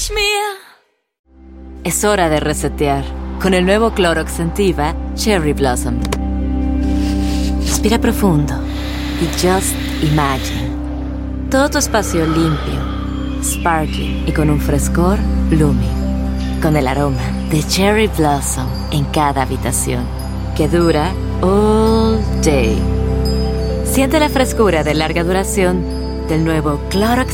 Es hora de resetear con el nuevo Clorox Scentiva Cherry Blossom. Respira profundo y just imagine. Todo tu espacio limpio, sparkling y con un frescor blooming. Con el aroma de Cherry Blossom en cada habitación, que dura all day. Siente la frescura de larga duración del nuevo Clorox